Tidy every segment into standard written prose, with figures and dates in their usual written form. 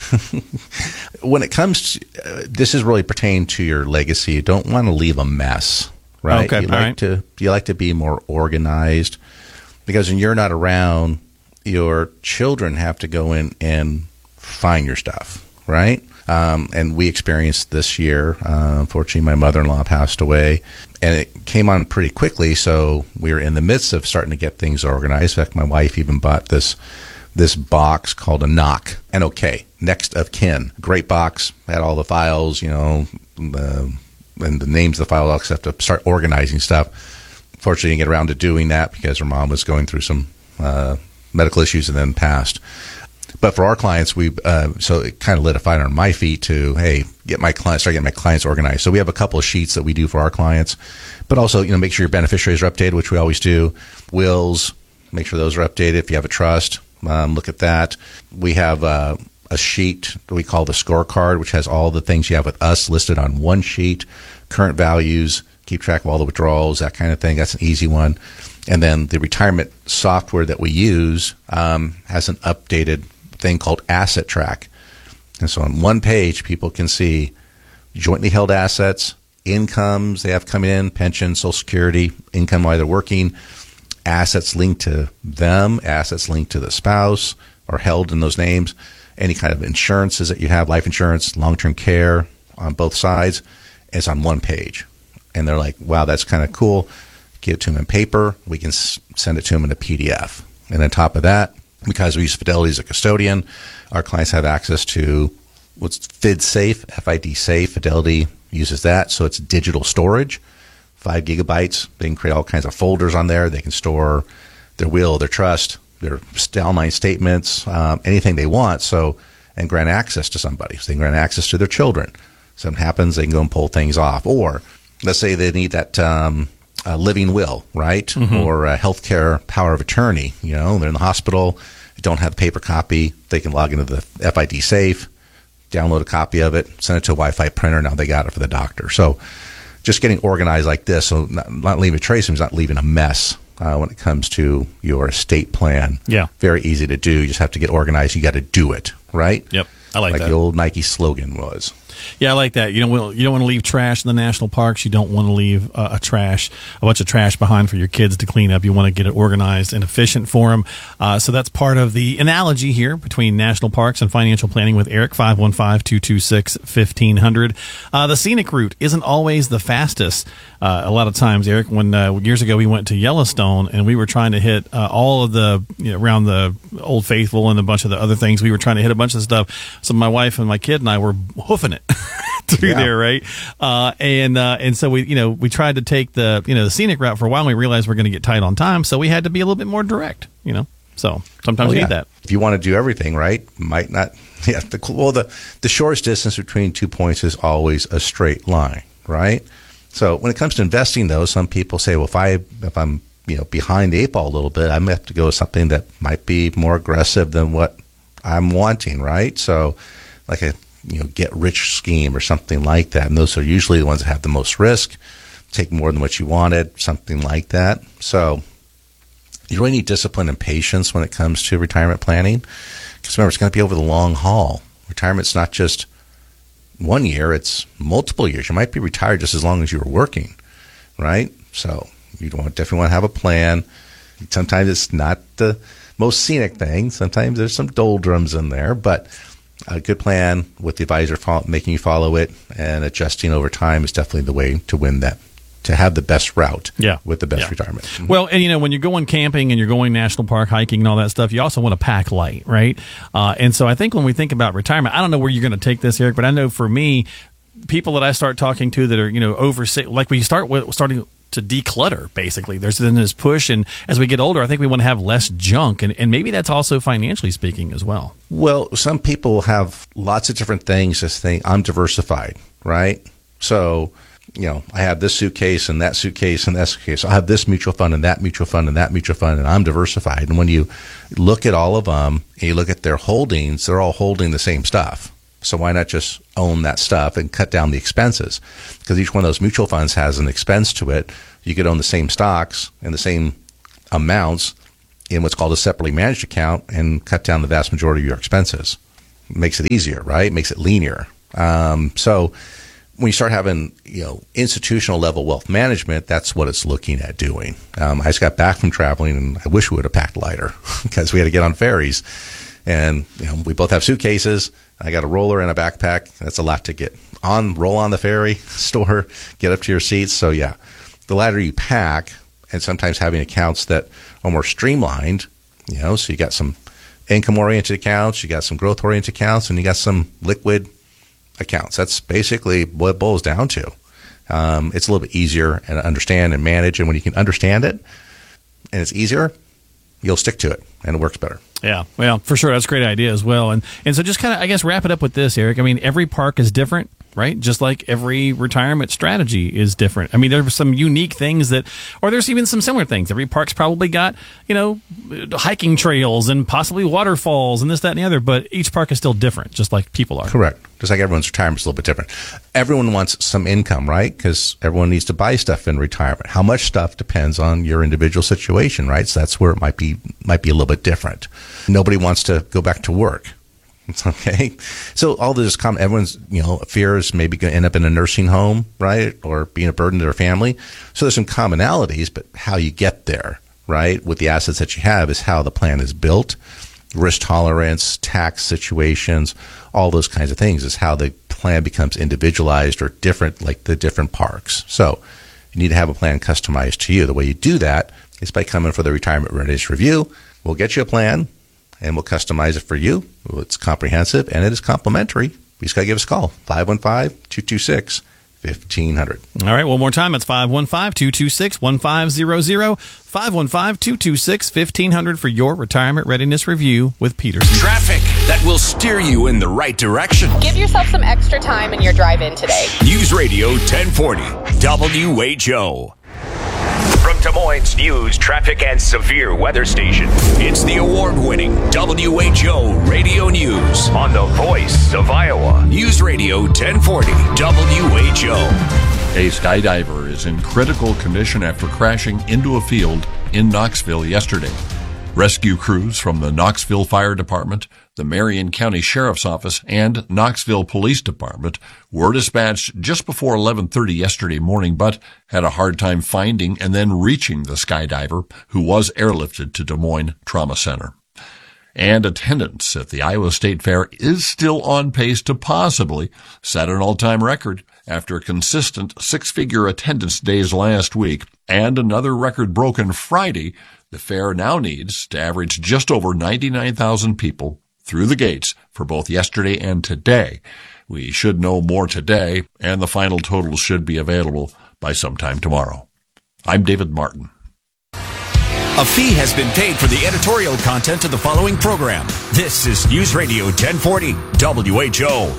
when it comes to, this is really pertaining to your legacy. You don't want to leave a mess, right? Okay, You like to be more organized, because when you're not around, your children have to go in and find your stuff, right? And we experienced this year. Unfortunately, my mother-in-law passed away, and it came on pretty quickly. So we were in the midst of starting to get things organized. In fact, my wife even bought this box called a NOC, N-O-K, Next of Kin. Great box, had all the files, and the names of the files. I'll have to start organizing stuff. Fortunately, I didn't get around to doing that because her mom was going through some medical issues and then passed. But for our clients, so it kind of lit a fire on my feet to, hey, start getting my clients organized. So we have a couple of sheets that we do for our clients, but also, make sure your beneficiaries are updated, which we always do. Wills, make sure those are updated. If you have a trust, look at that. We have a sheet that we call the scorecard, which has all the things you have with us listed on one sheet, current values, keep track of all the withdrawals, that kind of thing. That's an easy one. And then the retirement software that we use has an updated thing called Asset Track. And so on one page, people can see jointly held assets, incomes they have coming in, pension, Social Security, income while they're working, assets linked to them, assets linked to the spouse or held in those names, any kind of insurances that you have, life insurance, long-term care on both sides. It's on one page. And they're like, wow, that's kind of cool. Give it to them in paper. We can send it to them in a PDF. And on top of that, because we use Fidelity as a custodian, our clients have access to what's FidSafe, F-I-D safe. Fidelity uses that. So it's digital storage, 5 gigabytes. They can create all kinds of folders on there. They can store their will, their trust, their online statements, anything they want. And grant access to somebody. So they can grant access to their children. Something happens, they can go and pull things off. Or let's say they need that living will, right? Mm-hmm. Or a healthcare power of attorney. They're in the hospital, they don't have the paper copy. They can log into the FID safe, download a copy of it, send it to a Wi-Fi printer. Now they got it for the doctor. So just getting organized like this, so not leaving a trace, not leaving a mess when it comes to your estate plan. Yeah. Very easy to do. You just have to get organized. You got to do it, right? Yep. I like that. Like the old Nike slogan was. Yeah, I like that. You don't want to leave trash in the national parks. You don't want to leave a bunch of trash behind for your kids to clean up. You want to get it organized and efficient for them. So that's part of the analogy here between national parks and financial planning with Eric, 515-226-1500. The scenic route isn't always the fastest. A lot of times, Eric, when years ago we went to Yellowstone and we were trying to hit all of the, around the Old Faithful and a bunch of the other things, we were trying to hit a bunch of stuff. So my wife and my kid and I were hoofing it through there, right? And so we tried to take the scenic route for a while, and we realized we're going to get tight on time, so we had to be a little bit more direct, So sometimes you need that. If you want to do everything right, might not. Yeah. The shortest distance between 2 points is always a straight line, right? So when it comes to investing, though, some people say, well, if I'm behind the 8 ball a little bit, I might have to go with something that might be more aggressive than what I'm wanting, right? So like a get rich scheme or something like that. And those are usually the ones that have the most risk, take more than what you wanted, something like that. So you really need discipline and patience when it comes to retirement planning. Because remember, it's going to be over the long haul. Retirement's not just 1 year, it's multiple years. You might be retired just as long as you were working, right? So you definitely want to have a plan. Sometimes it's not the most scenic thing. Sometimes there's some doldrums in there, but a good plan with the advisor making you follow it and adjusting over time is definitely the way to win that, to have the best route with the best retirement. Mm-hmm. Well, and when you're going camping and you're going national park hiking and all that stuff, you also want to pack light, right? And so I think when we think about retirement, I don't know where you're going to take this, Eric, but I know for me, people that I start talking to that are, like we starting to declutter, basically. There's then this push, and as we get older, I think we want to have less junk, and maybe that's also financially speaking as well. Well, some people have lots of different things. Just think, I'm diversified, right? So, I have this suitcase and that suitcase and that suitcase. I have this mutual fund and that mutual fund and that mutual fund, and I'm diversified. And when you look at all of them and you look at their holdings, they're all holding the same stuff. So why not just own that stuff and cut down the expenses? Because each one of those mutual funds has an expense to it. You could own the same stocks and the same amounts in what's called a separately managed account and cut down the vast majority of your expenses. makes it easier, right? Makes it linear. So when you start having, institutional level wealth management, that's what it's looking at doing. I just got back from traveling, and I wish we would have packed lighter because we had to get on ferries. And we both have suitcases. I got a roller and a backpack. That's a lot to get on, roll on the ferry, store, get up to your seats. So yeah, the lighter you pack, and sometimes having accounts that are more streamlined, so you got some income-oriented accounts, you got some growth-oriented accounts, and you got some liquid accounts. That's basically what it boils down to. It's a little bit easier to understand and manage, and when you can understand it and it's easier, you'll stick to it, and it works better. Yeah, well, for sure. That's a great idea as well. And so just kind of, I guess, wrap it up with this, Eric. I mean, every park is different, right? Just like every retirement strategy is different. I mean, there's some unique things or there's even some similar things. Every park's probably got, hiking trails and possibly waterfalls and this, that, and the other, but each park is still different, just like people are. Correct. Just like everyone's retirement's a little bit different. Everyone wants some income, right? Because everyone needs to buy stuff in retirement. How much stuff depends on your individual situation, right? So that's where it might be a little bit different. Nobody wants to go back to work. Okay. So all this everyone's, fears maybe going to end up in a nursing home, right? Or being a burden to their family. So there's some commonalities, but how you get there, right? With the assets that you have is how the plan is built. Risk tolerance, tax situations, all those kinds of things is how the plan becomes individualized or different, like the different parks. So you need to have a plan customized to you. The way you do that is by coming for the Retirement Readiness Review. We'll get you a plan, and we'll customize it for you. It's comprehensive, and it is complimentary. You just got to give us a call, 515-226-1500. All right, one more time. It's 515-226-1500, 515-226-1500 for your Retirement Readiness Review with Peterson. Traffic that will steer you in the right direction. Give yourself some extra time in your drive-in today. News Radio 1040, WHO. From Des Moines News, Traffic and Severe Weather Station, it's the award-winning WHO Radio News on the voice of Iowa. News Radio 1040, WHO. A skydiver is in critical condition after crashing into a field in Knoxville yesterday. Rescue crews from the Knoxville Fire Department, the Marion County Sheriff's Office, and Knoxville Police Department were dispatched just before 11:30 yesterday morning, but had a hard time finding and then reaching the skydiver, who was airlifted to Des Moines Trauma Center. And attendance at the Iowa State Fair is still on pace to possibly set an all-time record after consistent six-figure attendance days last week and another record broken Friday. The fair now needs to average just over 99,000 people through the gates for both yesterday and today. We should know more today, and the final totals should be available by sometime tomorrow. I'm David Martin. A fee has been paid for the editorial content of the following program. This is News Radio 1040, WHO.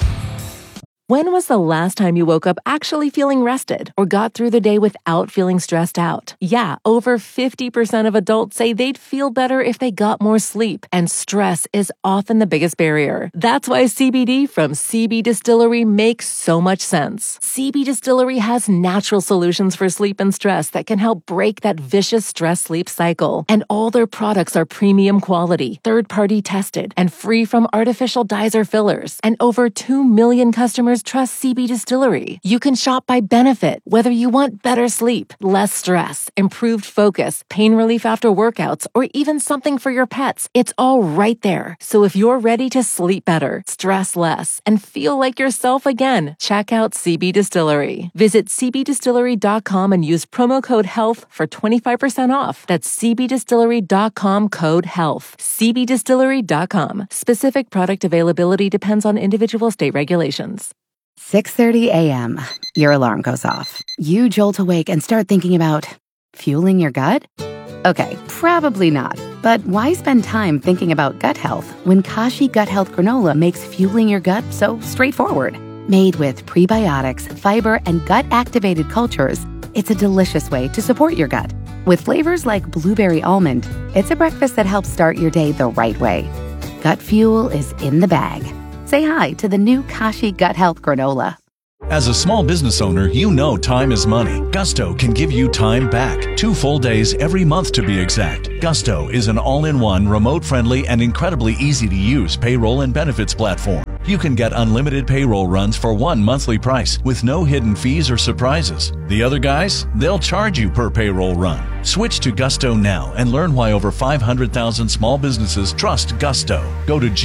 When was the last time you woke up actually feeling rested or got through the day without feeling stressed out? Yeah, over 50% of adults say they'd feel better if they got more sleep, and stress is often the biggest barrier. That's why CBD from CB Distillery makes so much sense. CB Distillery has natural solutions for sleep and stress that can help break that vicious stress-sleep cycle. And all their products are premium quality, third-party tested, and free from artificial dyes or fillers. And over 2 million customers trust CB Distillery. You can shop by benefit, whether you want better sleep, less stress, improved focus, pain relief after workouts, or even something for your pets. It's all right there. So if you're ready to sleep better, stress less, and feel like yourself again, check out CB Distillery. Visit cbdistillery.com and use promo code HEALTH for 25% off. That's cbdistillery.com code HEALTH. cbdistillery.com. Specific product availability depends on individual state regulations. 6:30 a.m. Your alarm goes off. You jolt awake and start thinking about fueling your gut? Okay, probably not. But why spend time thinking about gut health when Kashi Gut Health Granola makes fueling your gut so straightforward? Made with prebiotics, fiber, and gut-activated cultures, it's a delicious way to support your gut. With flavors like blueberry almond, it's a breakfast that helps start your day the right way. Gut fuel is in the bag. Say hi to the new Kashi Gut Health Granola. As a small business owner, you know time is money. Gusto can give you time back. 2 full days every month to be exact. Gusto is an all-in-one, remote-friendly, and incredibly easy-to-use payroll and benefits platform. You can get unlimited payroll runs for one monthly price with no hidden fees or surprises. The other guys, they'll charge you per payroll run. Switch to Gusto now and learn why over 500,000 small businesses trust Gusto. Go to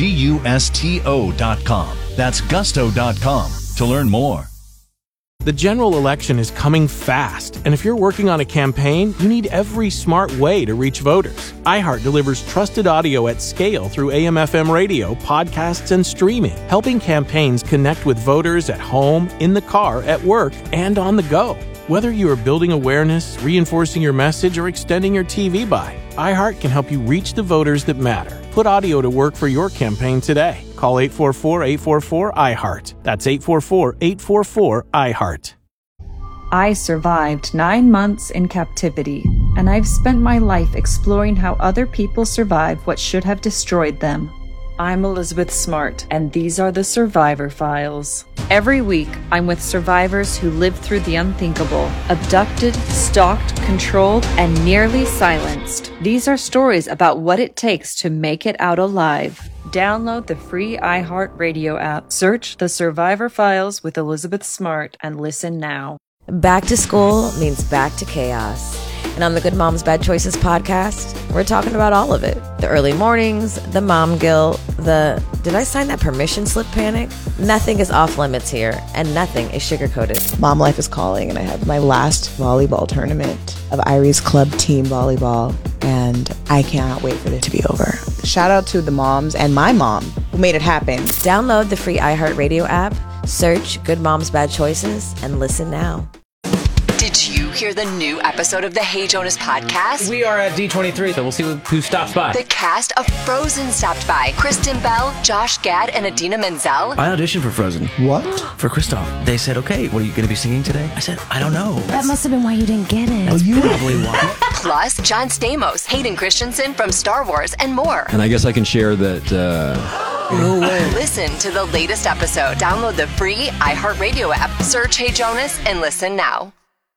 GUSTO.com. That's Gusto.com to learn more. The general election is coming fast, and if you're working on a campaign, you need every smart way to reach voters. iHeart delivers trusted audio at scale through AM/FM radio, podcasts, and streaming, helping campaigns connect with voters at home, in the car, at work, and on the go. Whether you are building awareness, reinforcing your message, or extending your TV buy, iHeart can help you reach the voters that matter. Put audio to work for your campaign today. Call 844-844-iHeart. That's 844-844-iHeart. I survived 9 months in captivity, and I've spent my life exploring how other people survive what should have destroyed them. I'm Elizabeth Smart, and these are the Survivor Files. Every week, I'm with survivors who lived through the unthinkable, abducted, stalked, controlled, and nearly silenced. These are stories about what it takes to make it out alive. Download the free iHeart Radio app. Search The Survivor Files with Elizabeth Smart and listen now. Back to school means back to chaos. And on the Good Moms Bad Choices podcast, we're talking about all of it. The early mornings, the mom guilt, the did I sign that permission slip panic? Nothing is off limits here, and nothing is sugar-coated. Mom life is calling, and I have my last volleyball tournament of Irie's Club team volleyball, and I cannot wait for it to be over. Shout out to the moms and my mom who made it happen. Download the free iHeartRadio app, search Good Moms Bad Choices, and listen now. Did you hear the new episode of the Hey Jonas podcast? We are at D23, so we'll see who stops by. The cast of Frozen stopped by. Kristen Bell, Josh Gad, and Idina Menzel. I auditioned for Frozen. What? For Kristoff. They said, okay, what are you going to be singing today? I said, I don't know. That must have been why you didn't get it. That's probably why. Plus, John Stamos, Hayden Christensen from Star Wars, and more. And I guess I can share that... No way. Listen to the latest episode. Download the free iHeartRadio app. Search Hey Jonas and listen now.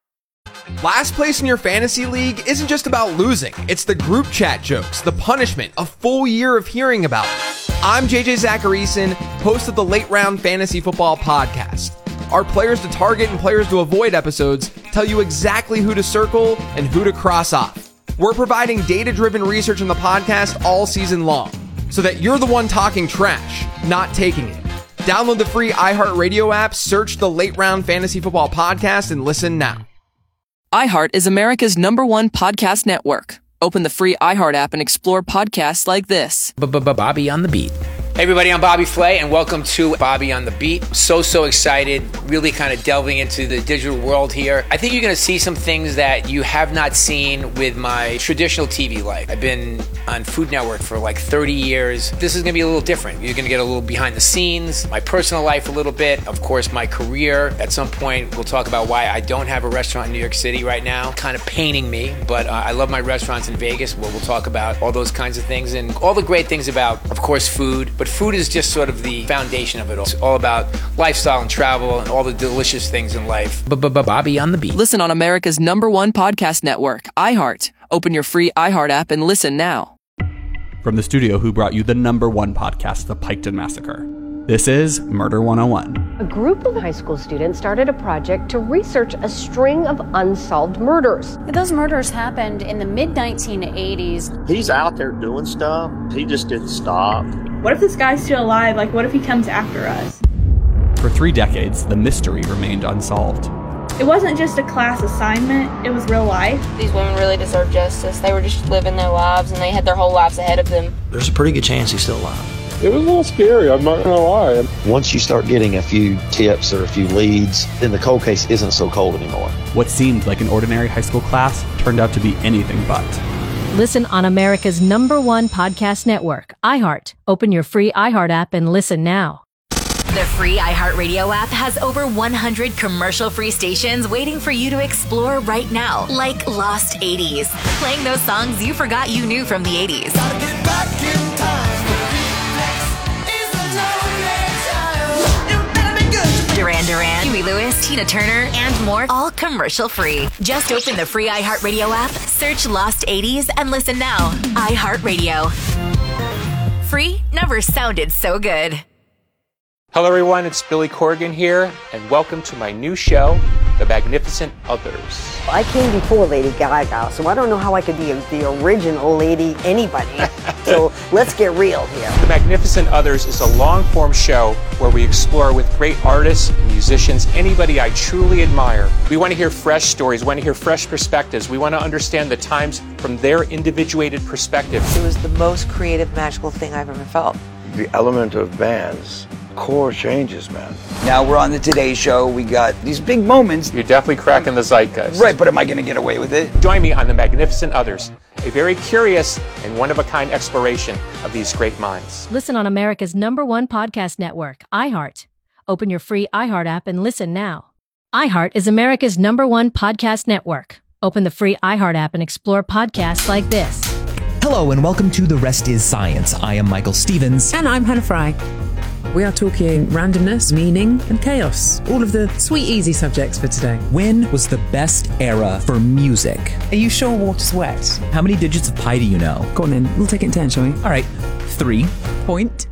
Last place in your fantasy league isn't just about losing. It's the group chat jokes, the punishment, a full year of hearing about it. I'm JJ Zacharyson, host of the Late Round Fantasy Football Podcast. Our players to target and players to avoid episodes tell you exactly who to circle and who to cross off. We're providing data-driven research in the podcast all season long, so that you're the one talking trash, not taking it. Download the free iHeartRadio app, search the Late Round Fantasy Football Podcast, and listen now. iHeart is America's #1 podcast network. Open the free iHeart app and explore podcasts like this. Bobby on the Beat. Hey everybody, I'm Bobby Flay, and welcome to Bobby on the Beat. So excited, really kind of delving into the digital world here. I think you're going to see some things that you have not seen with my traditional TV life. I've been on Food Network for like 30 years. This is going to be a little different. You're going to get a little behind the scenes, my personal life a little bit, of course my career. At some point, we'll talk about why I don't have a restaurant in New York City right now. Kind of paining me, but I love my restaurants in Vegas, where we'll talk about all those kinds of things and all the great things about, of course, food. But food is just sort of the foundation of it all. It's all about lifestyle and travel and all the delicious things in life. Bobby on the Beat. Listen on America's #1 podcast network, iHeart. Open your free iHeart app and listen now. From the studio who brought you the #1 podcast, The Piketon Massacre, this is Murder 101. A group of high school students started a project to research a string of unsolved murders. Those murders happened in the mid-1980s. He's out there doing stuff. He just didn't stop. What if this guy's still alive? Like, what if he comes after us? For 3 decades, the mystery remained unsolved. It wasn't just a class assignment, it was real life. These women really deserve justice. They were just living their lives, and they had their whole lives ahead of them. There's a pretty good chance he's still alive. It was a little scary, I'm not gonna lie. Once you start getting a few tips or a few leads, then the cold case isn't so cold anymore. What seemed like an ordinary high school class turned out to be anything but. Listen on America's #1 podcast network, iHeart. Open your free iHeart app and listen now. The free iHeartRadio app has over 100 commercial-free stations waiting for you to explore right now, like Lost 80s, playing those songs you forgot you knew from the 80s. Duran Duran, Huey Lewis, Tina Turner, and more, all commercial free. Just open the free iHeartRadio app, search Lost 80s, and listen now. iHeartRadio. Free never sounded so good. Hello everyone, it's Billy Corgan here, and welcome to my new show, The Magnificent Others. I came before Lady Gaga, so I don't know how I could be the original Lady anybody. So let's get real here. The Magnificent Others is a long-form show where we explore with great artists, musicians, anybody I truly admire. We want to hear fresh stories, we want to hear fresh perspectives. We want to understand the times from their individuated perspective. It was the most creative, magical thing I've ever felt. The element of bands. Core changes, man. Now we're on the Today Show. We got these big moments. You're definitely cracking the zeitgeist. Right, but am I going to get away with it? Join me on The Magnificent Others, a very curious and one-of-a-kind exploration of these great minds. Listen on America's #1 podcast network, iHeart. Open your free iHeart app and listen now. iHeart is America's #1 podcast network. Open the free iHeart app and explore podcasts like this. Hello and welcome to The Rest is Science. I am Michael Stevens. And I'm Hannah Fry. We are talking randomness, meaning, and chaos. All of the sweet, easy subjects for today. When was the best era for music? Are you sure water's wet? How many digits of pi do you know? Go on then. We'll take it in 10, shall we? All right. 3. Point.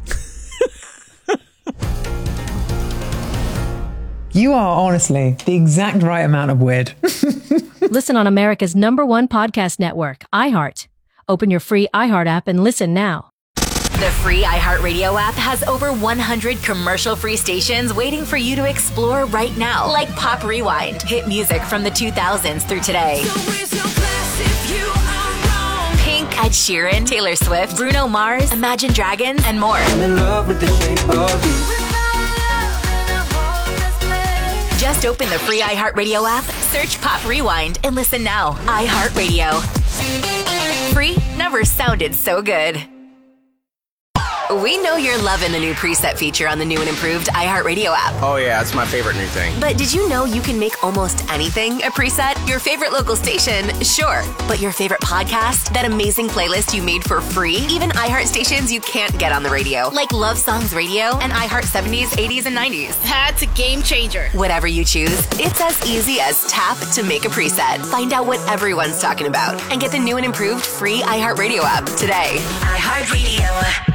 You are honestly the exact right amount of weird. Listen on America's #1 podcast network, iHeart. Open your free iHeart app and listen now. The free iHeartRadio app has over 100 commercial-free stations waiting for you to explore right now, like Pop Rewind, hit music from the 2000s through today. Pink, Ed Sheeran, Taylor Swift, Bruno Mars, Imagine Dragons, and more. I'm in love with the shape of you. Just open the free iHeartRadio app, search Pop Rewind, and listen now. iHeartRadio. Free never sounded so good. We know you're loving the new preset feature on the new and improved iHeartRadio app. Oh yeah, it's my favorite new thing. But did you know you can make almost anything a preset? Your favorite local station, sure. But your favorite podcast? That amazing playlist you made for free? Even iHeart stations you can't get on the radio, like Love Songs Radio and iHeart 70s, 80s, and 90s. That's a game changer. Whatever you choose, it's as easy as tap to make a preset. Find out what everyone's talking about and get the new and improved free iHeartRadio app today. iHeartRadio.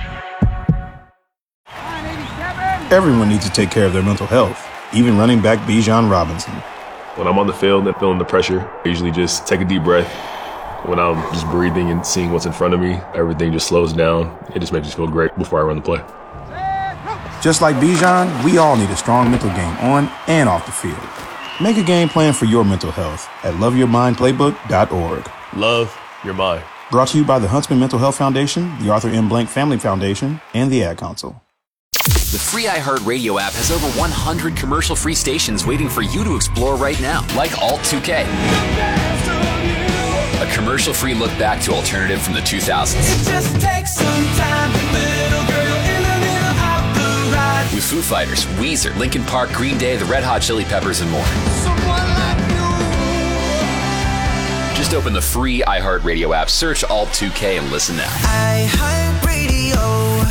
Everyone needs to take care of their mental health, even running back Bijan Robinson. When I'm on the field and feeling the pressure, I usually just take a deep breath. When I'm just breathing and seeing what's in front of me, everything just slows down. It just makes me feel great before I run the play. Just like Bijan, we all need a strong mental game on and off the field. Make a game plan for your mental health at loveyourmindplaybook.org. Love your mind. Brought to you by the Huntsman Mental Health Foundation, the Arthur M. Blank Family Foundation, and the Ad Council. The free iHeartRadio app has over 100 commercial-free stations waiting for you to explore right now, like Alt 2K. A commercial-free look back to alternative from the 2000s. It just takes some time, little girl in the middle of the ride. With Foo Fighters, Weezer, Linkin Park, Green Day, the Red Hot Chili Peppers, and more. Just open the free iHeartRadio app, search Alt 2K, and listen now. iHeartRadio.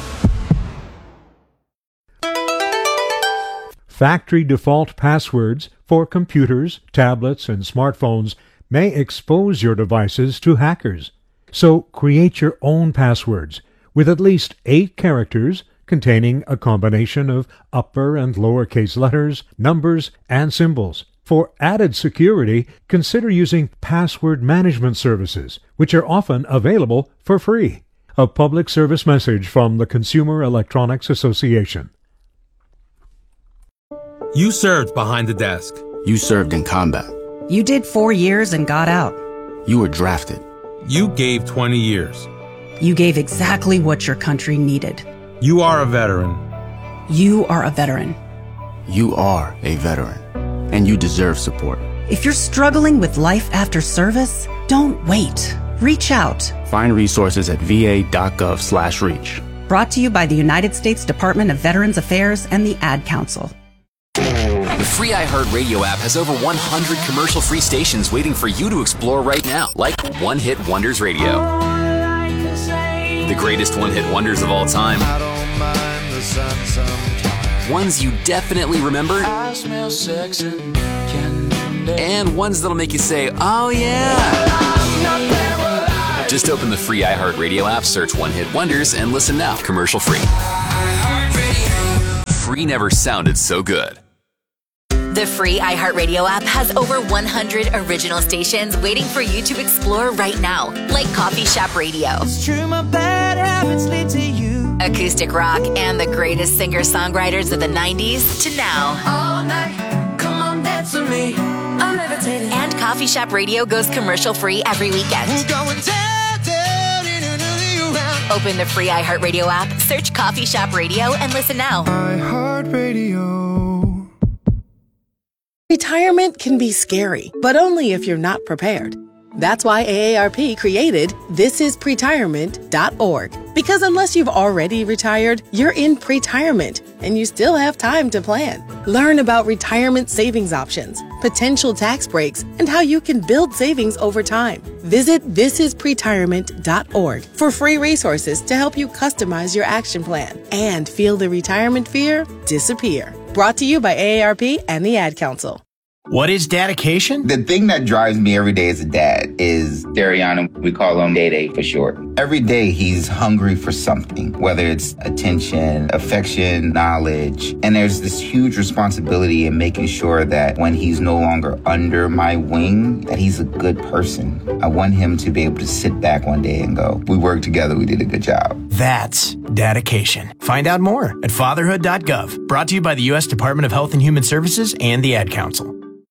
Factory default passwords for computers, tablets, and smartphones may expose your devices to hackers. So create your own passwords with at least 8 characters containing a combination of upper and lowercase letters, numbers, and symbols. For added security, consider using password management services, which are often available for free. A public service message from the Consumer Electronics Association. You served behind the desk. You served in combat. You did 4 years and got out. You were drafted. You gave 20 years. You gave exactly what your country needed. You are a veteran. You are a veteran. You are a veteran. And you deserve support. If you're struggling with life after service, don't wait. Reach out. Find resources at va.gov/reach. Brought to you by the United States Department of Veterans Affairs and the Ad Council. The free iHeartRadio app has over 100 commercial-free stations waiting for you to explore right now, like One Hit Wonders Radio. The greatest one-hit wonders of all time. Ones you definitely remember. I smell sex and candy. And ones that'll make you say, oh yeah. Just open the free iHeartRadio app, search One Hit Wonders, and listen now, commercial free. Free never sounded so good. The free iHeartRadio app has over 100 original stations waiting for you to explore right now, like Coffee Shop Radio. It's true, my bad habits lead to you. Acoustic rock and the greatest singer-songwriters of the 90s to now. All night, come on, dance with me. I'm levitating. And Coffee Shop Radio goes commercial-free every weekend. We're going down, down, in another round. Open the free iHeartRadio app, search Coffee Shop Radio, and listen now. iHeartRadio. Retirement can be scary, but only if you're not prepared. That's why AARP created thisispretirement.org. Because unless you've already retired, you're in pretirement, and you still have time to plan. Learn about retirement savings options, potential tax breaks, and how you can build savings over time. Visit thisispretirement.org for free resources to help you customize your action plan and feel the retirement fear disappear. Brought to you by AARP and the Ad Council. What is dedication? The thing that drives me every day as a dad is Dariana. We call him Day-Day for short. Every day he's hungry for something, whether it's attention, affection, knowledge. And there's this huge responsibility in making sure that when he's no longer under my wing, that he's a good person. I want him to be able to sit back one day and go, we worked together, we did a good job. That's dedication. Find out more at fatherhood.gov. Brought to you by the U.S. Department of Health and Human Services and the Ad Council.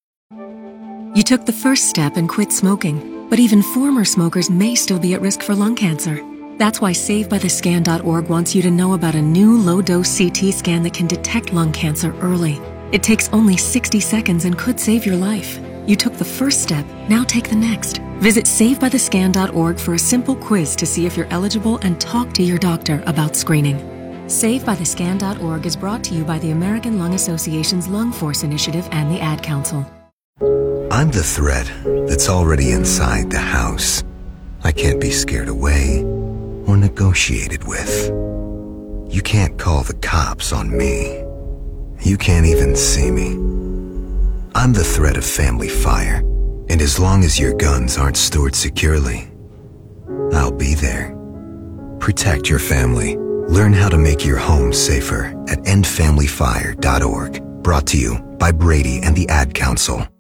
You took the first step and quit smoking, but even former smokers may still be at risk for lung cancer. That's why SaveByTheScan.org wants you to know about a new low-dose CT scan that can detect lung cancer early. It takes only 60 seconds and could save your life. You took the first step, now take the next. Visit SaveByTheScan.org for a simple quiz to see if you're eligible and talk to your doctor about screening. SaveByTheScan.org is brought to you by the American Lung Association's Lung Force Initiative and the Ad Council. I'm the threat that's already inside the house. I can't be scared away or negotiated with. You can't call the cops on me. You can't even see me. I'm the threat of family fire, and as long as your guns aren't stored securely, I'll be there. Protect your family. Learn how to make your home safer at endfamilyfire.org. Brought to you by Brady and the Ad Council.